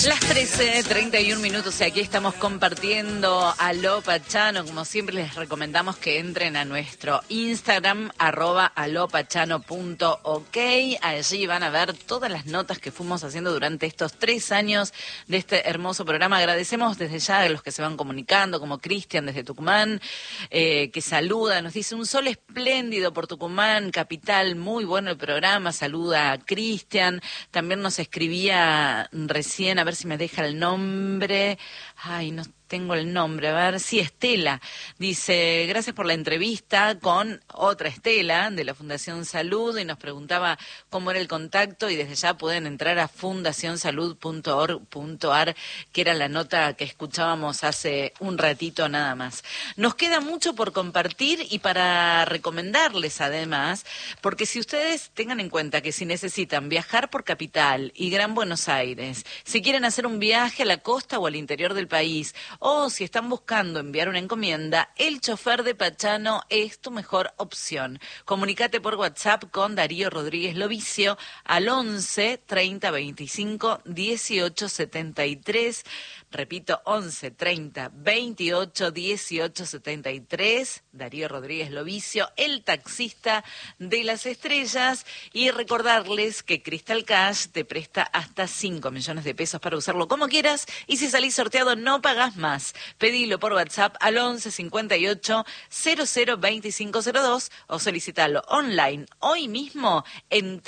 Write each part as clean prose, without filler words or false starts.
Las 13:31 y aquí estamos compartiendo Aló Pachano. Como siempre les recomendamos que entren a nuestro Instagram, @alopachano.ok. Allí van a ver todas las notas que fuimos haciendo durante estos 3 años de este hermoso programa. Agradecemos desde ya a los que se van comunicando, como Cristian desde Tucumán, que saluda, nos dice un sol espléndido por Tucumán, capital, muy bueno el programa. Saluda a Cristian. También nos escribía recién, a ver si me deja el nombre. Ay, no tengo el nombre, a ver, sí, Estela. Dice, gracias por la entrevista con otra Estela de la Fundación Salud, y nos preguntaba cómo era el contacto, y desde ya pueden entrar a fundacionsalud.org.ar, que era la nota que escuchábamos hace un ratito nada más. Nos queda mucho por compartir y para recomendarles además, porque si ustedes tengan en cuenta que si necesitan viajar por Capital y Gran Buenos Aires, si quieren hacer un viaje a la costa o al interior del país, o si están buscando enviar una encomienda, el chofer de Pachano es tu mejor opción. Comunícate por WhatsApp con Darío Rodríguez Lovicio al 11 30 25 18 73. Repito, 11 30 28 18 73. Darío Rodríguez Lovicio, el taxista de las estrellas. Y recordarles que Crystal Cash te presta hasta 5 millones de pesos para usarlo como quieras. Y si salís sorteado, no pagás más. Pedilo por WhatsApp al 11 58 00 2502 o solicitalo online hoy mismo en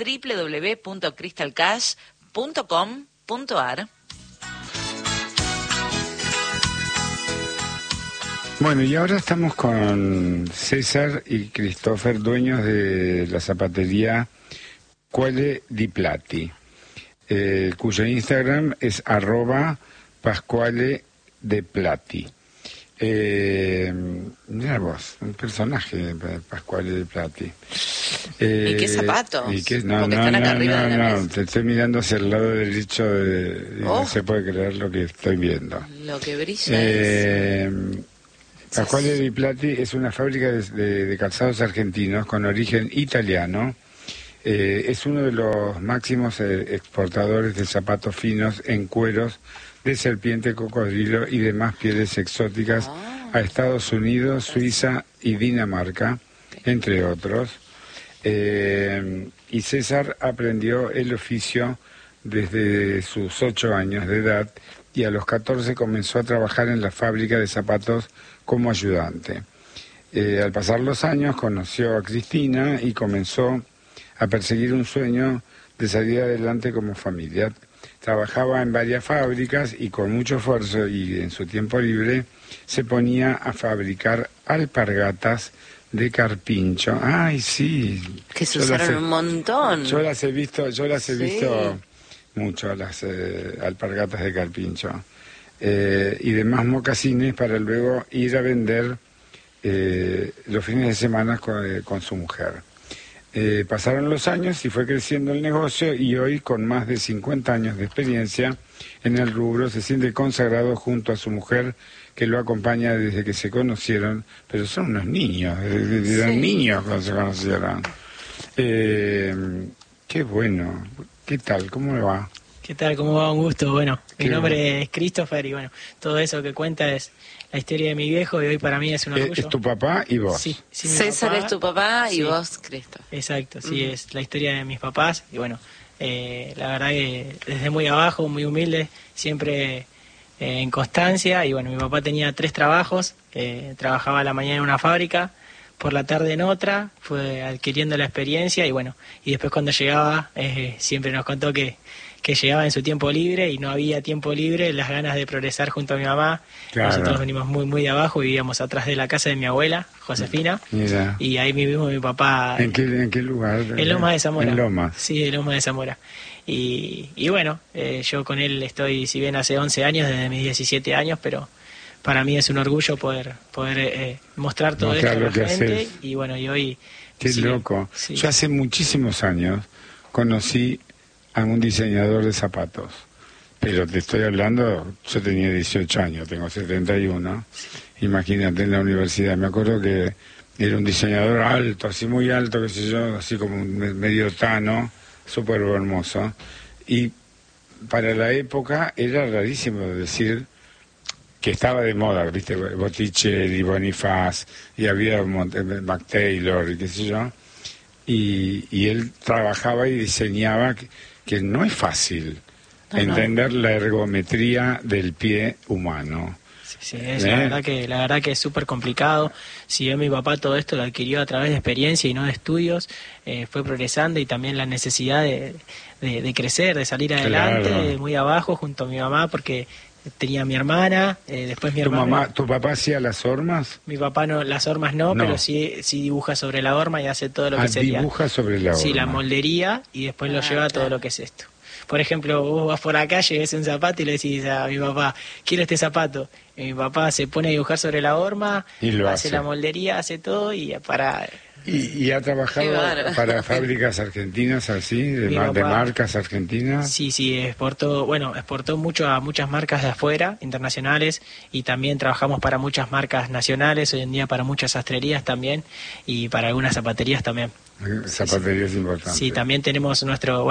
www.crystalcash.com.ar. Bueno, y ahora estamos con César y Christopher, dueños de la zapatería Pasquale Di Plati, cuyo Instagram es @Pasquale De Plati. Mira vos, un personaje, Pasquale De Plati. ¿Y qué zapatos? No, Porque están acá arriba de la mesa. te estoy mirando hacia el lado derecho y no se puede creer lo que estoy viendo. Lo que brilla es... Pasquale Di Plati es una fábrica de calzados argentinos con origen italiano. Es uno de los máximos exportadores de zapatos finos en cueros de serpiente, cocodrilo y demás pieles exóticas a Estados Unidos, Suiza y Dinamarca, entre otros. Y César aprendió el oficio desde sus 8 años de edad y a los 14 comenzó a trabajar en la fábrica de zapatos como ayudante. Al pasar los años conoció a Cristina y comenzó a perseguir un sueño de salir adelante como familia. Trabajaba en varias fábricas y con mucho esfuerzo y en su tiempo libre se ponía a fabricar alpargatas de carpincho. ¡Ay, sí! Que se usaron un montón. Yo las he visto mucho, las alpargatas de carpincho. Y demás mocasines para luego ir a vender los fines de semana con su mujer. Pasaron los años y fue creciendo el negocio, y hoy, con más de 50 años de experiencia en el rubro, se siente consagrado junto a su mujer, que lo acompaña desde que se conocieron, pero son unos niños, eran niños cuando se conocieron. Qué bueno. ¿Qué tal? ¿Cómo le va? ¿Qué tal? ¿Cómo va? Un gusto. Bueno, mi nombre es Christopher y bueno, todo eso que cuenta es la historia de mi viejo y hoy para mí es un orgullo. ¿Es tu papá y vos? Sí, César papá, es tu papá y vos, Christopher. Exacto, sí, es la historia de mis papás y bueno, la verdad que desde muy abajo, muy humilde, siempre en constancia. Y bueno, mi papá tenía 3 trabajos, trabajaba a la mañana en una fábrica, por la tarde en otra, fue adquiriendo la experiencia y bueno, y después cuando llegaba siempre nos contó que llegaba en su tiempo libre y no había tiempo libre, las ganas de progresar junto a mi mamá. Claro. Nosotros venimos muy de abajo, vivíamos atrás de la casa de mi abuela, Josefina. Mira. Y ahí vivimos mi papá. ¿En qué lugar? En Lomas de Zamora. En Lomas. Sí, en Lomas de Zamora. Y bueno, yo con él estoy, si bien hace 11 años, desde mis 17 años, pero para mí es un orgullo poder mostrar todo esto a la gente. Haces. Y bueno, y hoy... Qué loco. Sí. Yo hace muchísimos años conocí a un diseñador de zapatos, pero te estoy hablando, yo tenía 18 años, tengo 71, imagínate, en la universidad, me acuerdo que era un diseñador alto, así muy alto, qué sé yo, así como medio tano, súper hermoso, y para la época era rarísimo decir que estaba de moda, ¿viste? Botticelli, Bonifaz, y había Mac Taylor, y qué sé yo. Y él trabajaba y diseñaba, que no es fácil entender la ergometría del pie humano. Sí, la verdad que es súper complicado. Si bien mi papá todo esto lo adquirió a través de experiencia y no de estudios, fue progresando, y también la necesidad de crecer, de salir adelante, Claro. muy abajo junto a mi mamá, porque tenía a mi hermana, después mi hermana. ¿Tu papá hacía las hormas? Mi papá no, las hormas no, pero sí dibuja sobre la horma y hace todo lo que sería. Dibuja sobre la horma. Sí, la moldería, y después lo lleva a todo lo que es esto. Por ejemplo, vos vas por la calle, ves un zapato y le decís a mi papá, quiero este zapato. Y mi papá se pone a dibujar sobre la horma, Y lo hace la moldería, hace todo, y para... ¿Y ha trabajado para fábricas argentinas así, de marcas argentinas? Sí, exportó mucho a muchas marcas de afuera, internacionales, y también trabajamos para muchas marcas nacionales, hoy en día para muchas sastrerías también, y para algunas zapaterías también. Zapaterías importantes. Sí, también tenemos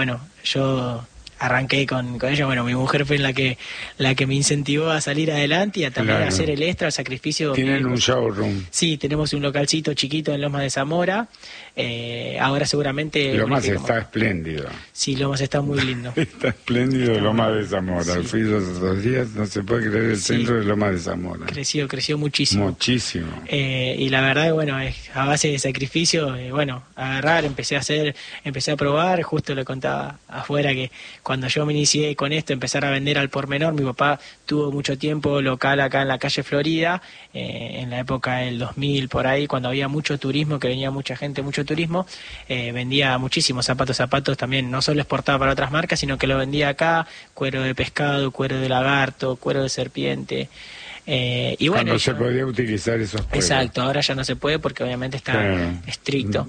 yo arranqué con ella, mi mujer fue la que me incentivó a salir adelante y a también hacer el extra, el sacrificio. ¿Tienen un showroom? Sí, tenemos un localcito chiquito en Lomas de Zamora. Ahora seguramente... Lomas está espléndido. Sí, Lomas está muy lindo. Está espléndido Lomas de Zamora. Sí. Fui los otros días, no se puede creer el centro de Lomas de Zamora. Creció muchísimo. Muchísimo. Y la verdad, a base de sacrificio, agarrar, empecé a probar. Justo le contaba afuera que cuando yo me inicié con esto, empezar a vender al por menor, mi papá tuvo mucho tiempo local acá en la calle Florida, en la época del 2000, por ahí, cuando había mucho turismo, que venía mucha gente, mucho turismo, vendía muchísimos zapatos también, no solo exportaba para otras marcas, sino que lo vendía acá, cuero de pescado, cuero de lagarto, cuero de serpiente. Y cuando se podía utilizar esos cueros. Exacto, ahora ya no se puede porque obviamente está estricto.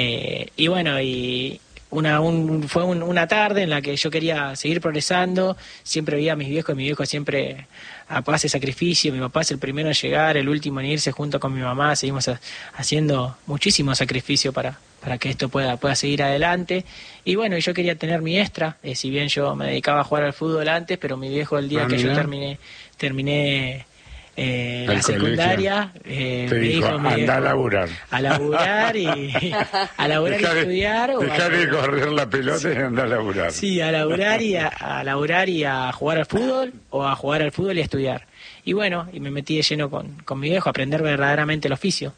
Fue una tarde en la que yo quería seguir progresando, siempre veía a mis viejos, mi viejo siempre hace sacrificio, mi papá es el primero en llegar, el último en irse junto con mi mamá, seguimos haciendo muchísimo sacrificio para que esto pueda seguir adelante. Y yo quería tener mi extra, si bien yo me dedicaba a jugar al fútbol antes, pero mi viejo el día que yo terminé la secundaria, te dijo, anda a laburar. A laburar y estudiar. Dejar de correr la pelota y anda a laburar. Sí, a laburar y a jugar al fútbol, o a jugar al fútbol y a estudiar. Y me metí de lleno con mi viejo a aprender verdaderamente el oficio.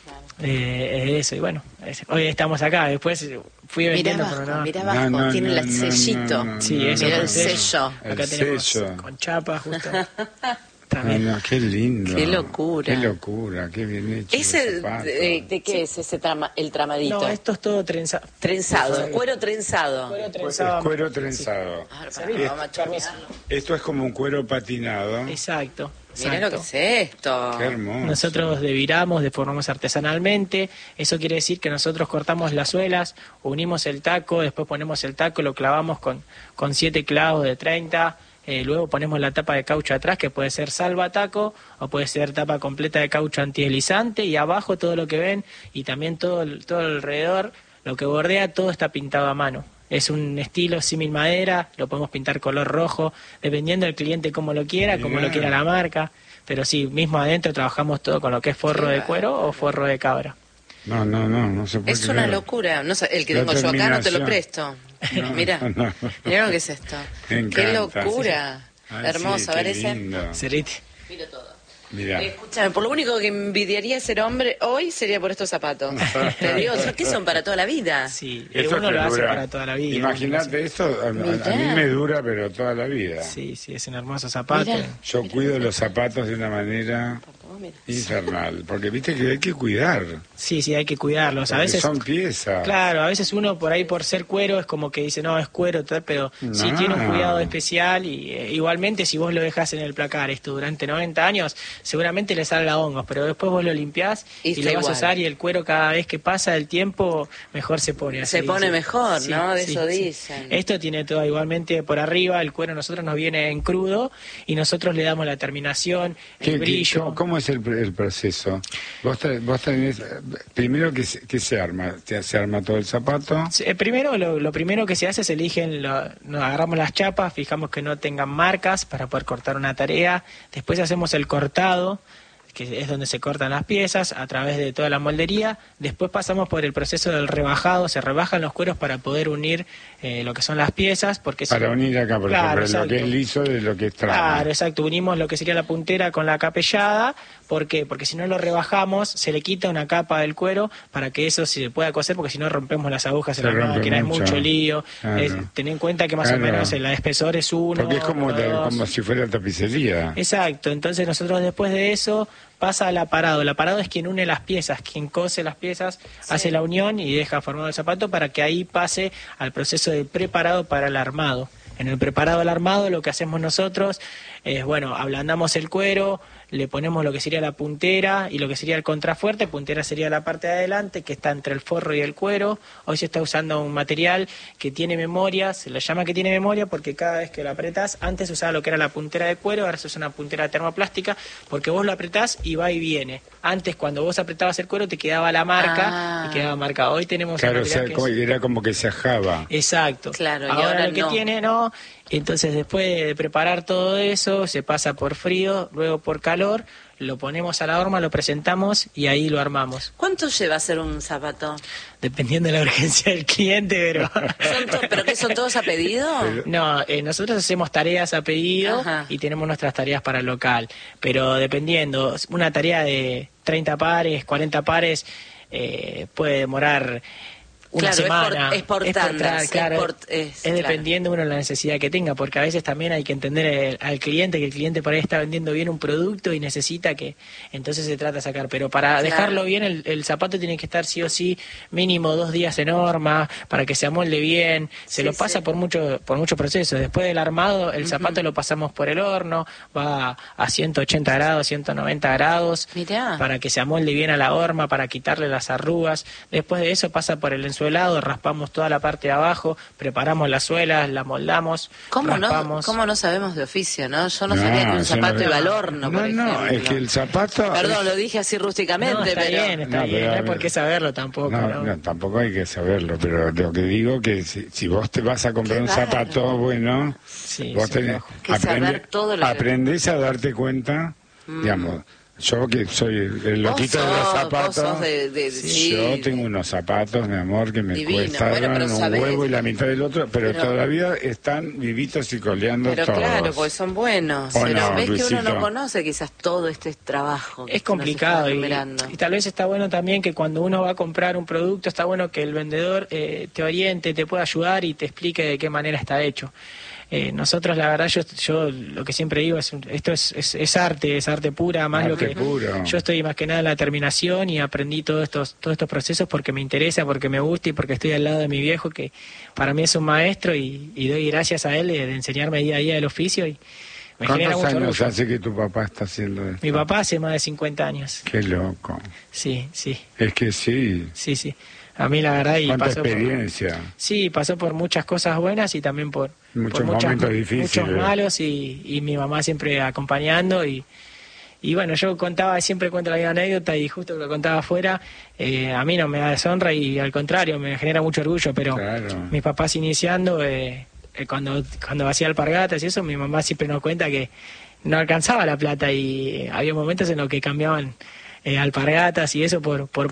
Eso, hoy estamos acá, después fui vendiendo. Mirá abajo, tiene el sellito. Sí, eso mirá el sello. Acá tenemos con chapa, justo. Qué lindo. Qué locura, qué bien hecho. ¿De qué es ese el tramadito? No, esto es todo trenzado. Trenzado, cuero trenzado. Cuero trenzado. Esto es como un cuero patinado. Exacto. Mirá lo que es esto. Qué hermoso. Nosotros deformamos artesanalmente. Eso quiere decir que nosotros cortamos las suelas, unimos el taco, después ponemos el taco, lo clavamos con 7 clavos de 30. Luego ponemos la tapa de caucho atrás, que puede ser salvataco o puede ser tapa completa de caucho antideslizante, y abajo todo lo que ven y también todo alrededor, lo que bordea, todo está pintado a mano. Es un estilo símil madera, lo podemos pintar color rojo, dependiendo del cliente cómo lo quiera, como lo quiera la marca. Pero sí, mismo adentro trabajamos todo con lo que es forro de cuero o forro de cabra. No se puede Es una locura. No, el que tengo yo acá no te lo presto. Mirá lo que es esto. Qué locura. Hermoso, a ver ese. Cerrite. Miro todo. Mirá. Escúchame, por lo único que envidiaría ser hombre hoy sería por estos zapatos. Te digo, ¿qué son para toda la vida? Sí, uno lo hace para toda la vida. Imagínate esto, a mí me dura, pero toda la vida. Sí, es un hermoso zapato. Yo cuido los zapatos de una manera infernal, porque viste que hay que cuidar. Sí, hay que cuidarlos. A veces son piezas. Claro, a veces uno por ahí por ser cuero es como que dice, no, es cuero, tal, pero sí tiene un cuidado especial y igualmente si vos lo dejás en el placar esto durante 90 años, seguramente le salga hongos, pero después vos lo limpiás y lo vas a usar, y el cuero cada vez que pasa el tiempo mejor se pone. Así, se pone mejor, sí, ¿no? De eso dicen. Esto tiene todo igualmente por arriba, el cuero nosotros nos viene en crudo y nosotros le damos la terminación, el brillo. ¿Cómo es es el proceso? Vos tenés, primero que se arma, se arma todo el zapato. Sí, primero, lo primero que se hace es nos agarramos las chapas, fijamos que no tengan marcas para poder cortar una tarea, después hacemos el cortado, que es donde se cortan las piezas a través de toda la moldería. Después pasamos por el proceso del rebajado, se rebajan los cueros para poder unir lo que son las piezas. Para unir acá, por ejemplo, lo que es liso de lo que es trama. Claro, exacto, unimos lo que sería la puntera con la capellada. ¿Por qué? Porque si no lo rebajamos, se le quita una capa del cuero para que eso se pueda coser, porque si no rompemos las agujas en la máquina, es mucho lío. Claro. Ten en cuenta que más o menos el espesor es 1. Porque es como si fuera tapicería. Exacto, entonces nosotros después de eso pasa al aparado. El aparado es quien une las piezas, quien cose las piezas, hace la unión y deja formado el zapato para que ahí pase al proceso de preparado para el armado. En el preparado al armado lo que hacemos nosotros es, ablandamos el cuero, le ponemos lo que sería la puntera y lo que sería el contrafuerte. Puntera sería la parte de adelante que está entre el forro y el cuero. Hoy se está usando un material que tiene memoria, se lo llama que tiene memoria porque cada vez que lo apretás, antes se usaba lo que era la puntera de cuero, ahora se usa una puntera termoplástica porque vos lo apretás y va y viene. Antes cuando vos apretabas el cuero te quedaba la marca y quedaba marcada. Hoy tenemos un material era como que se ajaba. Exacto. Claro, ahora lo que tiene no. Entonces después de preparar todo eso, se pasa por frío, luego por calor, lo ponemos a la horma, lo presentamos y ahí lo armamos. ¿Cuánto lleva hacer un zapato? Dependiendo de la urgencia del cliente, pero... ¿Pero qué son todos a pedido? No, nosotros hacemos tareas a pedido. Ajá. Y tenemos nuestras tareas para el local, pero dependiendo, una tarea de 30 pares, 40 pares, puede demorar... una semana. Es por tandas. Es dependiendo uno de la necesidad que tenga, porque a veces también hay que entender al cliente, que el cliente por ahí está vendiendo bien un producto y necesita que, entonces se trata de sacar, pero para dejarlo bien el zapato tiene que estar sí o sí mínimo 2 días en horma, para que se amolde bien, se lo pasa por muchos procesos. Después del armado, el zapato lo pasamos por el horno, va a 180 grados, 190 grados, para que se amolde bien a la horma, para quitarle las arrugas. Después de eso pasa por el ensuelado, raspamos toda la parte de abajo, preparamos las suelas, la moldamos, raspamos. ¿Cómo no sabemos de oficio, no? Yo no sabía que un zapato iba al horno, por ejemplo. No, es que el zapato... Perdón, lo dije así rústicamente, está bien, no hay por qué saberlo tampoco. No, tampoco hay que saberlo, pero lo que digo que si vos te vas a comprar un zapato bueno, vos tenés aprendés a darte cuenta, digamos... Yo que soy el loquito de los zapatos, yo tengo unos zapatos, mi amor, que me cuestan un huevo y la mitad del otro, pero todavía están vivitos y coleando todos. Pero claro, porque son buenos. Pero ves que uno no conoce quizás todo este trabajo. Es complicado y tal vez está bueno también que cuando uno va a comprar un producto, está bueno que el vendedor te oriente, te pueda ayudar y te explique de qué manera está hecho. Nosotros la verdad yo lo que siempre digo esto es arte pura, más lo que puro. Yo estoy más que nada en la terminación y aprendí todos estos procesos porque me interesa, porque me gusta y porque estoy al lado de mi viejo, que para mí es un maestro y doy gracias a él de enseñarme día a día el oficio y me genera mucho orgullo. ¿Cuántos años hace que tu papá está haciendo esto? Mi papá hace más de 50 años. Qué loco. Sí. Es que sí. Sí. A mí la verdad ¿Cuánta experiencia? Pasó por muchas cosas buenas y también por muchos momentos difíciles. Muchos malos y mi mamá siempre acompañando y bueno, yo siempre cuento la misma anécdota y justo que lo contaba afuera, a mí no me da deshonra y al contrario, me genera mucho orgullo, pero mis papás iniciando, cuando hacía alpargatas y eso, mi mamá siempre nos cuenta que no alcanzaba la plata y había momentos en los que cambiaban alpargatas y eso por pollo,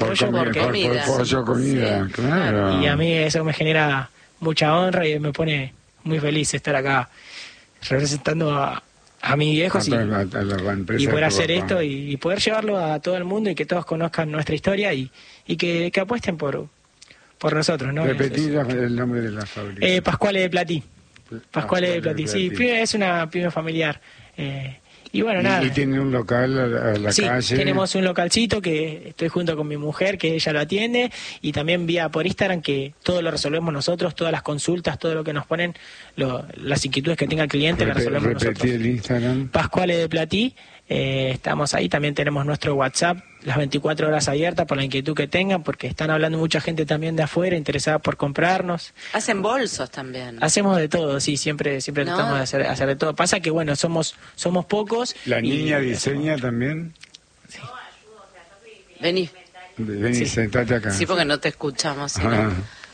comida, claro. Y a mí eso me genera mucha honra y me pone muy feliz estar acá representando a mis viejos y poder hacer esto y poder llevarlo a todo el mundo y que todos conozcan nuestra historia y que apuesten por nosotros, ¿no? Repetí el nombre de la fábrica. Pascuale de Platí. Pascuale de Platí, sí, es una pyme familiar. Y bueno, nada. ¿Y tiene un local a la calle? Sí, tenemos un localcito que estoy junto con mi mujer, que ella lo atiende, y también vía por Instagram, que todo lo resolvemos nosotros, todas las consultas, todo lo que nos ponen, las inquietudes que tenga el cliente, las resolvemos nosotros. Repetí el Instagram. Pascuale de Platí, estamos ahí, también tenemos nuestro WhatsApp, las 24 horas abiertas por la inquietud que tengan, porque están hablando mucha gente también de afuera, interesada por comprarnos. ¿Hacen bolsos también? Hacemos de todo, sí, siempre tratamos de hacer de todo. Pasa que, bueno, somos pocos. ¿La niña diseña también? Vení. Vení, Sí. sentate acá. Sí, porque no te escuchamos. ¿Sí, Ah.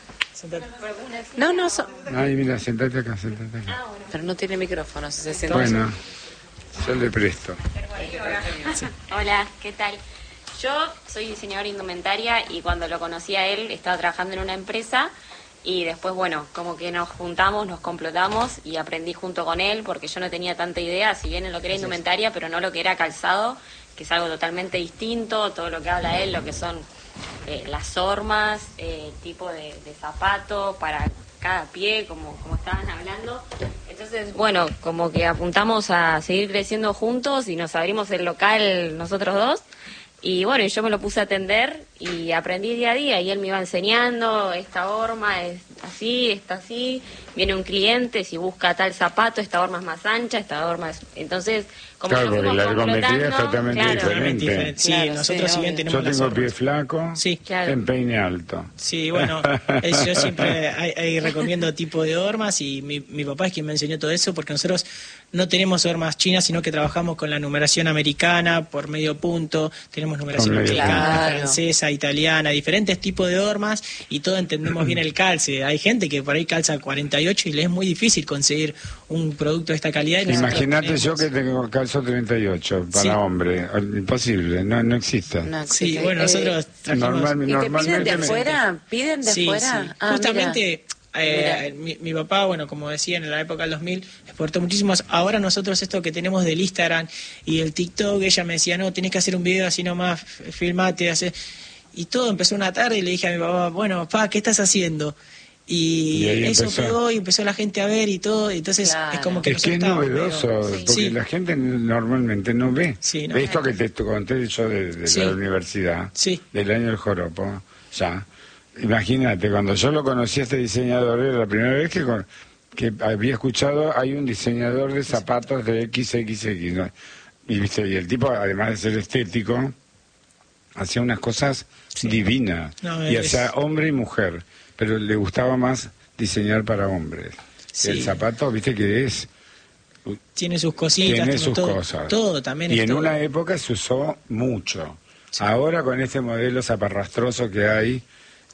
no, Ay, mira, sentate acá, sentate acá. pero no tiene micrófono, si se siente. Bueno, yo le presto. Hola, ¿qué tal? Yo soy diseñadora indumentaria y cuando lo conocí a él estaba trabajando en una empresa y después, bueno, como que nos juntamos, nos complotamos y aprendí junto con él porque yo no tenía tanta idea, si bien en lo que era indumentaria, pero no lo que era calzado, que es algo totalmente distinto, todo lo que habla él, lo que son las hormas, tipo de zapato para cada pie, como estaban hablando. Entonces, bueno, como que apuntamos a seguir creciendo juntos y nos abrimos el local nosotros dos. Y bueno, yo me lo puse a atender y aprendí día a día y él me iba enseñando, esta horma es así, está así, viene un cliente, si busca tal zapato, esta horma es más ancha, esta horma es... Entonces, como Claro, nos porque fuimos la ergometría es complotando, totalmente claro. Totalmente diferente. diferente. Sí, Claro, nosotros sí, si bien obvio. tenemos Yo las tengo pie hormas. flaco, Sí. Claro. empeine alto. Sí, bueno, yo siempre ahí recomiendo tipo de hormas y mi papá es quien me enseñó todo eso porque nosotros no tenemos hormas chinas, sino que trabajamos con la numeración americana por medio punto, tenemos numeración Con medio mexicana, punto. francesa, italiana, diferentes tipos de hormas y todos entendemos bien el calce. Hay gente que por ahí calza 48 y le es muy difícil conseguir un producto de esta calidad. Y nosotros Imagínate yo tenemos- que tengo calzo 38 para Sí. hombre, imposible, no existe. No, Sí, sí, bueno, nosotros trajimos... Normal- ¿Y te piden de normalmente me- afuera? ¿Piden de Sí, afuera? sí. Ah, Justamente mira. mi papá, bueno, como decía, en la época del 2000 exportó muchísimos. Ahora nosotros esto que tenemos del Instagram y el TikTok, ella me decía, no, tenés que hacer un video así nomás, filmate, hace... Y todo empezó una tarde y le dije a mi papá, bueno, papá, ¿qué estás haciendo? Y ahí eso empezó. pegó y empezó la gente a ver y todo, entonces Claro. es como que Es que es nosotros novedoso, estábamos medio- porque Sí. la gente normalmente no ve. Sí, no. Esto que te conté yo de Sí. la universidad, Sí. del año del joropo, ya. Imagínate, cuando yo lo conocí a este diseñador, era la primera vez que había escuchado, hay un diseñador de zapatos de XXX, ¿no? Y, ¿viste? Y el tipo, además de ser estético, hacía unas cosas Sí. divinas, No, y es- hacía hombre y mujer, pero le gustaba más diseñar para hombres. Sí. El zapato, viste que es... tiene sus cositas, Tiene tiene sus todo, cosas. todo también Y es en todo. una época se usó mucho. Sí. Ahora con este modelo zaparrastroso que hay,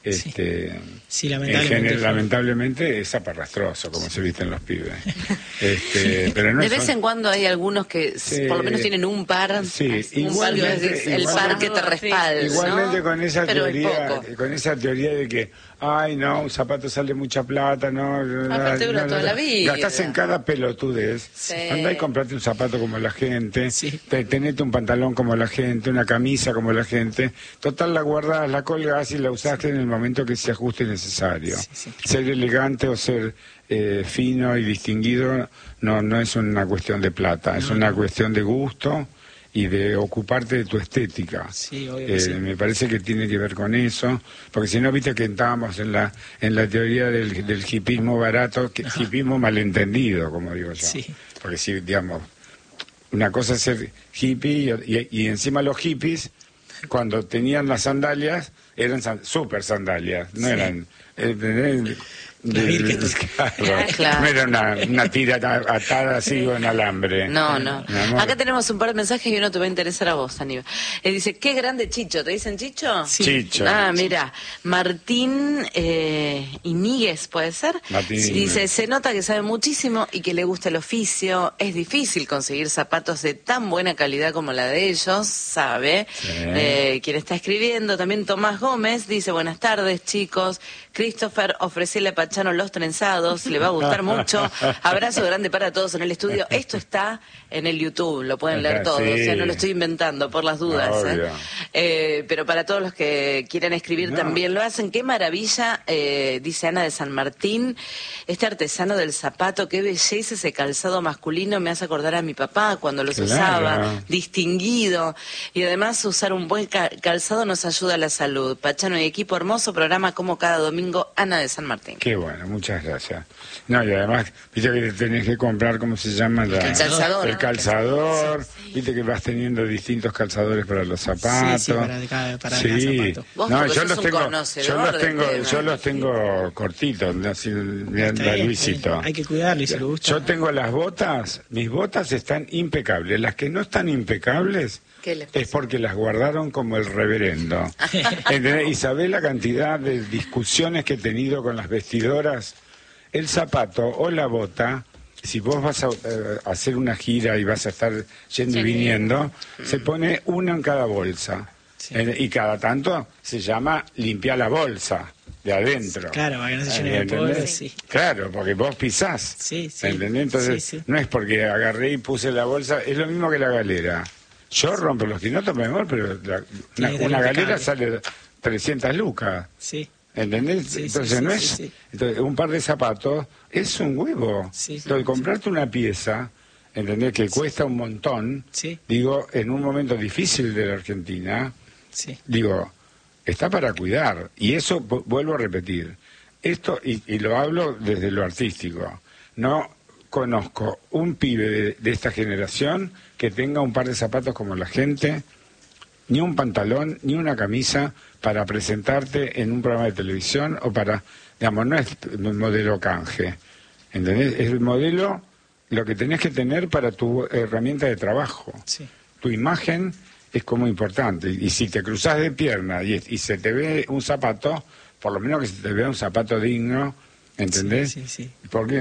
Sí, lamentablemente fue. lamentablemente es zaparrastroso, como se visten los pibes. Pero no De es- vez en cuando hay algunos que Sí. por lo menos tienen un par, Sí, un par que igualmente- decís, el igualmente- par que te respalda. Igualmente ¿no? con esa Pero es teoría, poco. con esa teoría de que, ay no, un zapato sale mucha plata, no, Aparte dura toda la vida. gastás en cada pelotudez. Sí. Andá y comprate un zapato como la gente, Sí. tenete un pantalón como la gente, una camisa como la gente. Total, la guardás, la colgás y la usaste en el momento que se ajuste necesario. Sí, sí. Ser elegante o ser fino y distinguido no es una cuestión de plata, es una cuestión de gusto y de ocuparte de tu estética. Sí, obvio que sí. Me parece que tiene que ver con eso, porque si no, viste que estábamos en la teoría del hipismo barato, hipismo malentendido, como digo yo. Sí. Porque si, digamos, una cosa es ser hippie y encima los hippies, cuando tenían las sandalias, eran super sandalias, no Sí. eran... Las Birkenstock. Claro. No era una tira atada así con alambre. No, no. Mi amor. Acá tenemos un par de mensajes y uno te va a interesar a vos, Aníbal. Dice, qué grande Chicho. ¿Te dicen Chicho? Sí. Chicho. Ah, mira, Martín Iníguez, ¿puede ser? Martín Dice, Iníguez. se nota que sabe muchísimo y que le gusta el oficio. Es difícil conseguir zapatos de tan buena calidad como la de ellos, sabe. Sí. Quien está escribiendo, también Tomás Gómez, dice, buenas tardes, chicos. Christopher, ofrecele a Pachano los trenzados, le va a gustar mucho. Abrazo grande para todos en el estudio. Esto está en el YouTube, lo pueden leer todo, Sí. o sea, no lo estoy inventando por las dudas. Obvio. Pero para todos los que quieren escribir No. también lo hacen. Qué maravilla, dice Ana de San Martín, este artesano del zapato, qué belleza ese calzado masculino, me hace acordar a mi papá cuando los Claro. usaba, distinguido. Y además usar un buen calzado nos ayuda a la salud. Pachano y equipo, hermoso programa como cada domingo, Ana de San Martín. Qué bueno, muchas gracias. No, y además, viste que tenés que comprar, ¿cómo se llama? El calzador. El calzador. viste que vas teniendo distintos calzadores para los zapatos. Sí, para cada zapato. Vos No, porque yo sos los un tengo, conocedor del tema. yo los tengo cortitos, así, Está la bien, Luisito. hay que cuidarlo y si le gusta. Yo tengo las botas, mis botas están impecables. Las que no están impecables ¿Qué les pasa? es porque las guardaron como el reverendo. ¿Entendés? Y sabés la cantidad de discusiones que he tenido con las vestidoras. El zapato o la bota, si vos vas a hacer una gira y vas a estar yendo y viniendo, se pone una en cada bolsa. Sí. Y cada tanto se llama limpiar la bolsa de adentro. Claro, para que no se llene de ¿Entendés? polvo, sí. Claro, porque vos pisás. Sí, sí. ¿Entendés? Entonces, Sí, sí. no es porque agarré y puse la bolsa, es lo mismo que la galera. Yo rompo los quinotos, mejor, pero Tiene que estar una galera impecable. sale 300 lucas. Sí. ¿Entendés? Sí, Entonces sí, no sí, es... sí, sí. Entonces, un par de zapatos es un huevo. Sí, sí, Entonces, comprarte una pieza, ¿entendés? Que cuesta un montón. Sí. Digo, en un momento difícil de la Argentina, Sí. digo, está para cuidar. Y eso, vuelvo a repetir, esto, y lo hablo desde lo artístico, no conozco un pibe de esta generación que tenga un par de zapatos como la gente, ni un pantalón, ni una camisa para presentarte en un programa de televisión o para, digamos, no es el modelo canje, ¿entendés? Es el modelo, lo que tenés que tener para tu herramienta de trabajo. Sí. Tu imagen es como importante, y si te cruzas de pierna y se te ve un zapato, por lo menos que se te vea un zapato digno, ¿entendés? Sí, sí, sí. Porque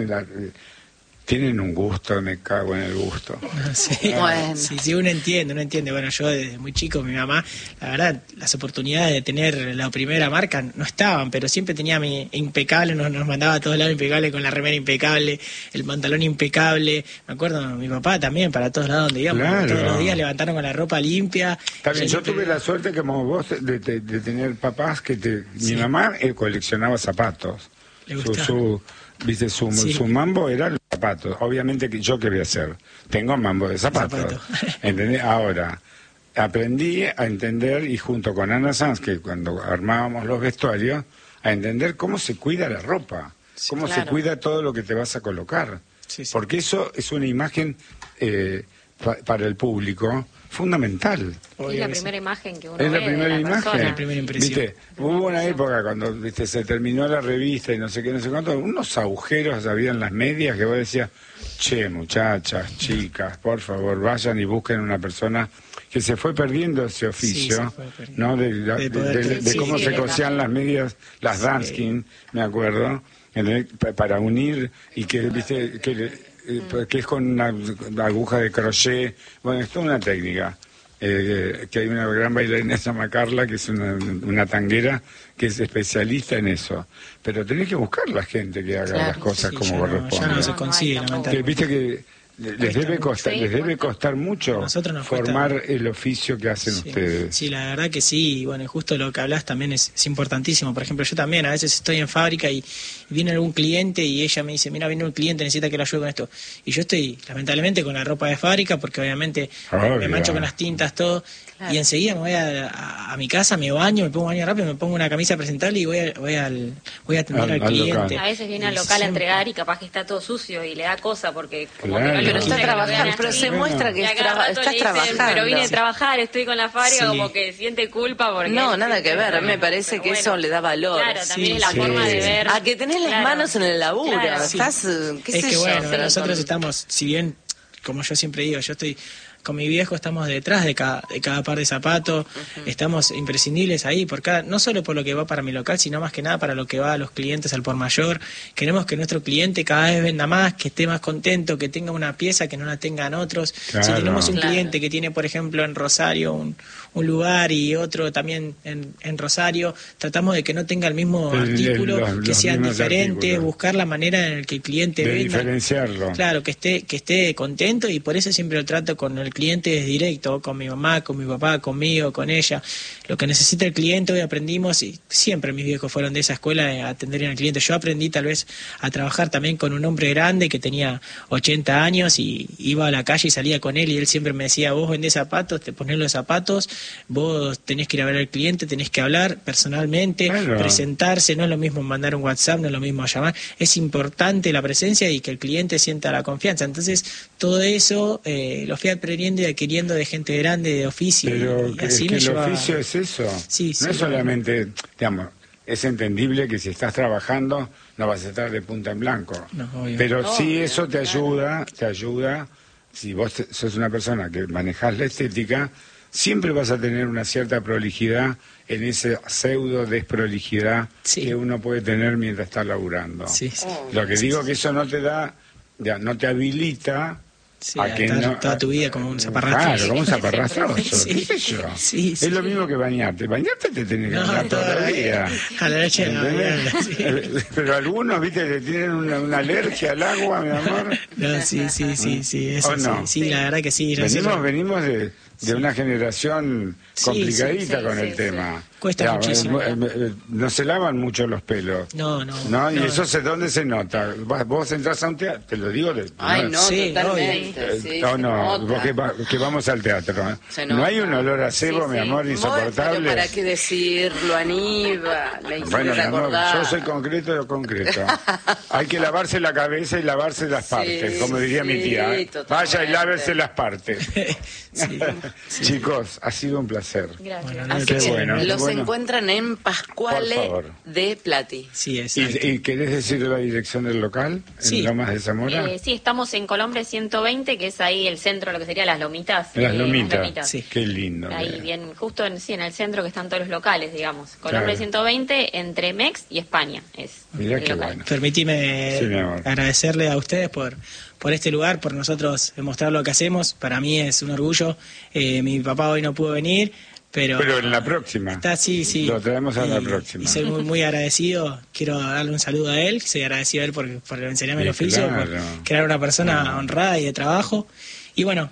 tienen un gusto, me cago en el gusto. Sí. Bueno. Sí, uno entiende. Bueno, yo desde muy chico, mi mamá, la verdad, las oportunidades de tener la primera marca no estaban, pero siempre tenía mi impecable, nos mandaba a todos lados impecable, con la remera impecable, el pantalón impecable. Me acuerdo, mi papá también, para todos lados donde íbamos, Claro. todos los días levantaron con la ropa limpia. También yo tuve la suerte como vos de tener papás que Sí. mi mamá coleccionaba zapatos. Le gustaba. Viste, su Sí. mambo era los zapatos. Obviamente que yo qué voy a hacer. Tengo mambo de zapatos. Zapato. ¿Entendés? Ahora, aprendí a entender, y junto con Ana Sanz, que cuando armábamos los vestuarios, a entender cómo se cuida la ropa, cómo se claro. cuida todo lo que te vas a colocar. Sí, sí. Porque eso es una imagen para el público fundamental. Obvio Es la que sí. primera imagen que uno Es la ve de primera imagen. persona. La primera impresión. ¿Viste? Hubo una época cuando se terminó la revista y no sé qué, no sé cuánto, unos agujeros había en las medias que vos decías, che, muchachas, chicas, por favor, vayan y busquen una persona que se fue perdiendo ese oficio, se fue perdiendo. ¿no? De poder- De sí, cómo sí, se de cosían las medias, las Danskin, me acuerdo, para unir y que, viste, que es con una aguja de crochet, bueno, es toda una técnica. Que hay una gran bailarina que se llama Carla, que es una tanguera, que es especialista en eso. Pero tenés que buscar la gente que haga Claro, las cosas Sí, como ya corresponde. no se consigue, No hay tampoco. Que, lamentablemente. viste que les debe costar, Sí, les debe cuesta. costar mucho A nosotros nos formar cuesta. el oficio que hacen Sí, ustedes. sí, la verdad que sí, y bueno, y justo lo que hablas también es importantísimo. Por ejemplo, yo también a veces estoy en fábrica y viene algún cliente y ella me dice, mira, viene un cliente, necesita que lo ayude con esto. Y yo estoy, lamentablemente, con la ropa de fábrica porque obviamente Obvio. me mancho con las tintas, todo. Claro. Y enseguida me voy a mi casa, me baño, me pongo baño rápido, me pongo una camisa presentable y voy a atender al Al cliente. local. A veces viene al Y local a siempre- entregar y capaz que está todo sucio y le da cosa porque como Claro. que no le Pero está gusta que lo vean trabajando, pero así. se muestra Y que a cada rato estás le dicen, trabajando. pero vine a trabajar, estoy con la fábrica, Sí. como que siente culpa porque... No, nada que ver, me parece Pero que bueno, eso le da valor. Claro, también Sí, es la sí. forma de ver... A que tenés las Claro. manos en el laburo, Claro. estás, qué Es sé que yo, bueno, pero nosotros con- estamos, si bien, como yo siempre digo, yo estoy con mi viejo, estamos detrás de cada par de zapatos, estamos imprescindibles ahí, no solo por lo que va para mi local, sino más que nada para lo que va a los clientes al por mayor. Queremos que nuestro cliente cada vez venda más, que esté más contento, que tenga una pieza que no la tengan otros. Claro. Si tenemos un Claro. cliente que tiene, por ejemplo, en Rosario un lugar y otro también en Rosario, tratamos de que no tenga el mismo artículo, que los sean mismos diferentes, artículos. buscar la manera en la que el cliente De venda. diferenciarlo. Claro, que esté contento, y por eso siempre lo trato con el cliente es directo, con mi mamá, con mi papá, conmigo, con ella. Lo que necesita el cliente, hoy aprendimos, y siempre mis viejos fueron de esa escuela de atender al cliente. Yo aprendí tal vez a trabajar también con un hombre grande que tenía 80 años y iba a la calle y salía con él y él siempre me decía, vos vendés zapatos, te ponés los zapatos, vos tenés que ir a ver al cliente, tenés que hablar personalmente, Claro. presentarse, no es lo mismo mandar un WhatsApp, no es lo mismo llamar, es importante la presencia y que el cliente sienta la confianza. Entonces, todo eso lo fui aprendiendo y adquiriendo de gente grande, de oficio. Pero y así me el llevaba... oficio es eso. Sí, no es solamente, digamos, es entendible que si estás trabajando no vas a estar de punta en blanco. No, obvio. Pero sí Obvio, eso te ayuda, si vos sos una persona que manejás la estética, siempre vas a tener una cierta prolijidad en esa pseudo desprolijidad Sí. que uno puede tener mientras está laburando. Sí, sí. Lo que digo que eso no te da, ya, no te habilita Sí, a que estar no, toda tu vida como un zaparrastro. Claro, como un zaparrastroso, Sí. qué sé yo. Sí, sí. Es lo mismo que bañarte. Bañarte te tenés que No, bañar toda la vida. a la noche no, ¿Entendés? sí. Pero algunos, viste, le tienen una alergia al agua, mi amor. No, sí, eso ¿O no? sí, la verdad que sí. Venimos de una generación Sí, complicadita sí, con sí, el sí. tema. Cuesta Claro, muchísimo. no se lavan mucho los pelos. No. Y eso ¿dónde se nota? Vos entras a un teatro, te lo digo. Ay, no, Sí, totalmente. Sí, se no, nota. vos que vamos al teatro. Se No nota. hay un olor a cebo, Sí, mi sí. amor, Pero insoportable. ¿para qué decirlo, Aníbal? Me hiciste Bueno, mi amor, recordar. yo soy concreto. Hay que lavarse la cabeza y lavarse las partes, como diría mi tía. totalmente. Vaya y lávese las partes. Sí. Chicos, ha sido un placer. Gracias. Bueno, Así Qué que bueno, los bueno. encuentran en Por Pascuale favor. de Plati. Sí, exacto. ¿Y querés decir la dirección del local? Sí. ¿En Lomas de Zamora? Sí, estamos en Colombre 120, que es ahí el centro, lo que sería Las Lomitas. Las Lomitas. Sí. Qué lindo. Ahí bien, justo en el centro que están todos los locales, digamos. Colombre Claro. 120 entre Mex y España es Mirá el qué local. bueno. Permitime Sí, mi amor. agradecerle a ustedes por este lugar, por nosotros mostrar lo que hacemos. Para mí es un orgullo. Mi papá hoy no pudo venir, pero en la próxima. está, sí. Lo traemos a la próxima. Y soy muy, muy agradecido. Quiero darle un saludo a él. Soy agradecido a él por enseñarme el Sí, oficio, claro. por crear una persona honrada y de trabajo. Y bueno,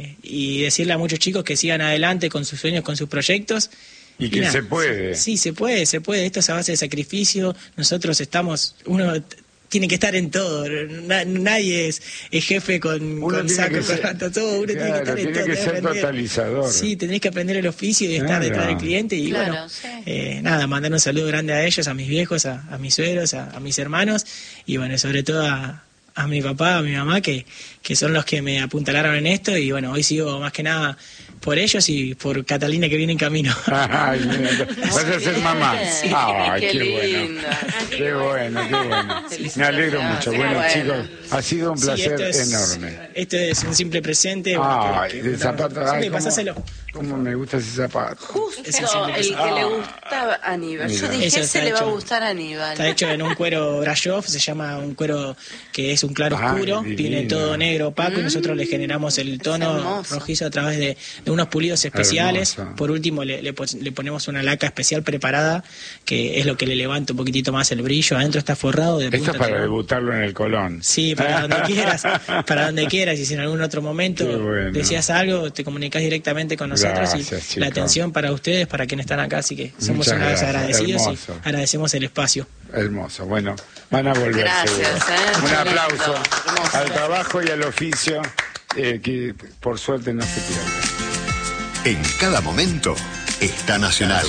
y decirle a muchos chicos que sigan adelante con sus sueños, con sus proyectos. Y que nada, se puede. Sí, se puede. Esto es a base de sacrificio. Nosotros uno tiene que estar en todo. Nadie es jefe con Uno saco, tiene que ser- corbata, todo. Uno tiene que claro, estar en tiene todo. que tenés ser aprender. totalizador. Sí, tenés que aprender el oficio y estar Claro. detrás del cliente. Y Claro, bueno, sí. nada, mandar un saludo grande a ellos, a mis viejos, a mis suegros, a mis hermanos. Y bueno, sobre todo a mi papá, a mi mamá, que son los que me apuntalaron en esto. Y bueno, hoy sigo más que nada por ellos y por Catalina, que viene en camino. Ay, mira, vas a ser mamá. Sí, Ay, qué qué bueno. linda. Qué bueno. Me alegro mucho. Qué Bueno, bueno. chicos, ha sido un Sí, placer esto es enorme. Esto es un simple presente. Ay, el zapato. Ay, Sí, pasáselo. cómo me gusta ese zapato. Justo Es sensible el que que le gustaba a Aníbal. Yo Mira. dije, Eso ese está le va a hecho- gustar a Aníbal. Está hecho en un cuero brush off, se llama un cuero que es un claro Ay, oscuro, divino. viene todo negro opaco y nosotros le generamos el tono hermoso. rojizo a través de unos pulidos especiales. Hermoso. Por último le ponemos una laca especial preparada, que es lo que le levanta un poquitito más el brillo. Adentro está forrado de Esto punta es a para cabo. debutarlo en el Colón. Sí, para donde quieras, y si en algún otro momento Qué bueno. decías algo, te comunicas directamente con nosotros. Gracias, y la chicos. atención para ustedes, para quienes están acá, así que somos Muchas una vez gracias, agradecidos hermoso. y agradecemos el espacio. Hermoso. Bueno, van a volver. Gracias, seguro. Un qué aplauso lindo. Hermoso. al trabajo y al oficio que por suerte no se pierde. En cada momento está Nacional.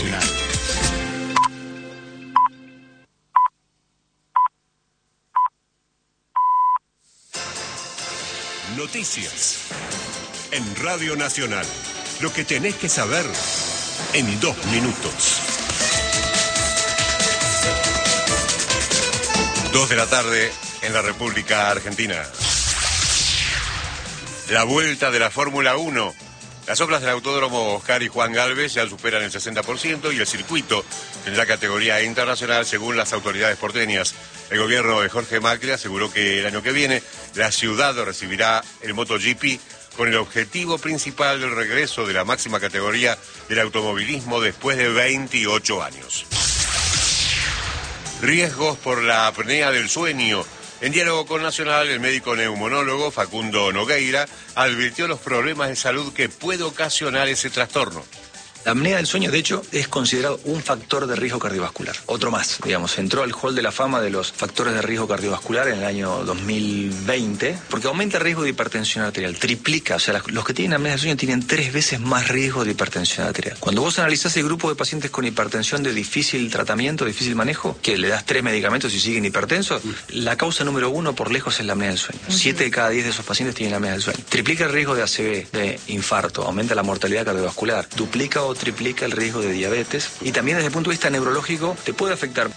Noticias. En Radio Nacional. Lo que tenés que saber en 2 minutos. 2 de la tarde en la República Argentina. La vuelta de la Fórmula 1. Las obras del Autódromo Oscar y Juan Galvez ya superan el 60% y el circuito tendrá categoría internacional según las autoridades porteñas. El gobierno de Jorge Macri aseguró que el año que viene la ciudad recibirá el MotoGP con el objetivo principal del regreso de la máxima categoría del automovilismo después de 28 años. Riesgos por la apnea del sueño. En diálogo con Nacional, el médico neumonólogo Facundo Nogueira advirtió los problemas de salud que puede ocasionar ese trastorno. La apnea del sueño, de hecho, es considerado un factor de riesgo cardiovascular. Otro más, digamos, entró al hall de la fama de los factores de riesgo cardiovascular en el año 2020, porque aumenta el riesgo de hipertensión arterial, triplica, o sea, los que tienen apnea del sueño tienen 3 veces más riesgo de hipertensión arterial. Cuando vos analizás el grupo de pacientes con hipertensión de difícil tratamiento, difícil manejo, que le das 3 medicamentos y siguen hipertensos, la causa número 1 por lejos es la apnea del sueño. 7 de cada 10 de esos pacientes tienen apnea del sueño. Triplica el riesgo de ACV, de infarto, aumenta la mortalidad cardiovascular, duplica o triplica el riesgo de diabetes y también desde el punto de vista neurológico te puede afectar.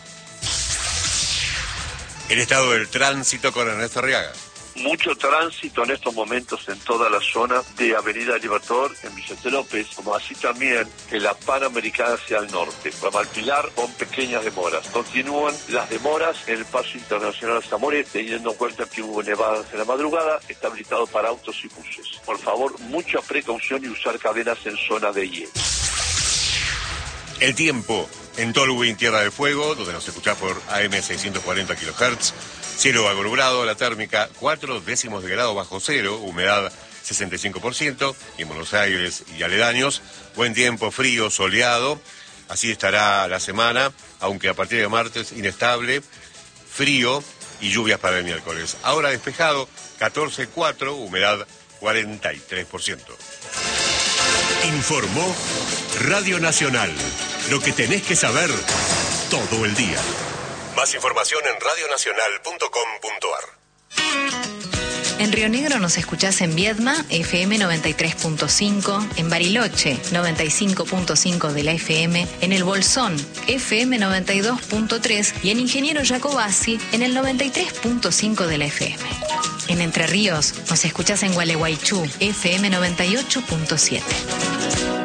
El estado del tránsito con Ernesto Arriaga. Mucho tránsito en estos momentos en toda la zona de Avenida Libertador, en Vicente López, como así también en la Panamericana hacia el norte. Para Malpilar con pequeñas demoras. Continúan las demoras en el paso internacional Zamore, teniendo en cuenta que hubo nevadas en la madrugada, está habilitado para autos y buses. Por favor, mucha precaución y usar cadenas en zona de hielo. El tiempo en Tolwyn, Tierra del Fuego, donde nos escuchás por AM 640 kHz. Cielo algo nublado, la térmica 4 décimos de grado bajo cero, humedad 65%, y en Buenos Aires y aledaños, buen tiempo, frío, soleado, así estará la semana, aunque a partir de martes inestable, frío y lluvias para el miércoles. Ahora despejado, 14,4, humedad 43%. Informó Radio Nacional. Lo que tenés que saber todo el día. Más información en radionacional.com.ar. En Río Negro nos escuchás en Viedma, FM 93.5, en Bariloche, 95.5 de la FM, en El Bolsón, FM 92.3 y en Ingeniero Jacobasi, en el 93.5 de la FM. En Entre Ríos nos escuchás en Gualeguaychú, FM 98.7.